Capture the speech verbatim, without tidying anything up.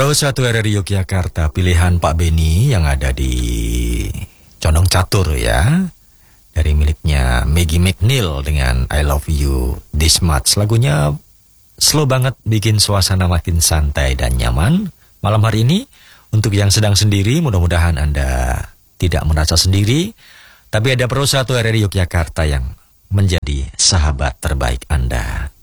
Pro satu R R I Yogyakarta, pilihan Pak Beni yang ada di Condong Catur ya. Dari miliknya Maggie McNeil dengan I Love You This Much. Lagunya slow banget, bikin suasana makin santai dan nyaman. Malam hari ini, untuk yang sedang sendiri, mudah-mudahan Anda tidak merasa sendiri. Tapi ada Pro satu R R I Yogyakarta yang menjadi sahabat terbaik Anda.